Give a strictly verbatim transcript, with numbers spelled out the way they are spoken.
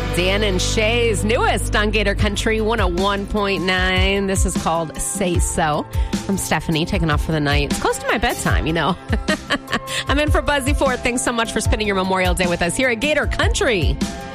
Dan and Shay's newest on Gator Country one oh one point nine. This is called Say So. I'm Stephanie, taking off for the night. It's close to my bedtime, you know. I'm in for Buzzy Ford. Thanks so much for spending your Memorial Day with us here at Gator Country.